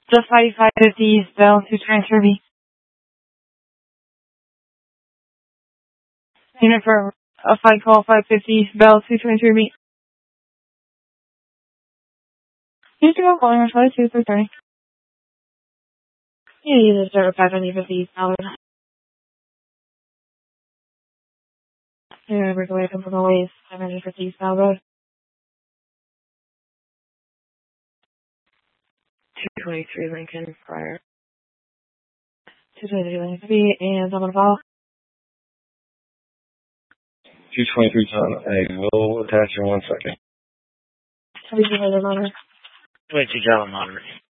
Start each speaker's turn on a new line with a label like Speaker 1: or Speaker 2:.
Speaker 1: Just 5550 Bell to transfer me. Unit for a flight call 550 Bell to transfer me. Unit to go calling Rush 2 330. You need to start 550 Bell. Break away from the ways 550 Bell Road. 223 Lincoln prior. 223 Lincoln and someone follow.
Speaker 2: 223 ton. I will attach in 1 second.
Speaker 1: How do you hear the monitor?
Speaker 2: 22 gallon monitor.